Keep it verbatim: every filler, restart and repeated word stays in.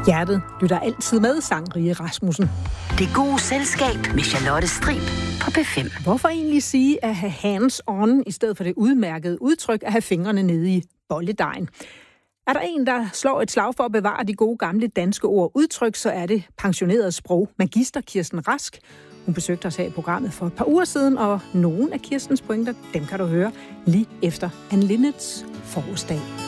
Hjertet lytter altid med, sang Rie Rasmussen. Det gode selskab med Charlotte Strib på P fem. Hvorfor egentlig sige at have hands on, i stedet for det udmærkede udtryk at have fingrene nede i bolledejen? Er der en, der slår et slag for at bevare de gode gamle danske ord udtryk, så er det pensioneret sprogmagister Kirsten Rask. Hun besøgte os her i programmet for et par uger siden, og nogle af Kirstens pointer, dem kan du høre lige efter Anne Linnets forårsdag.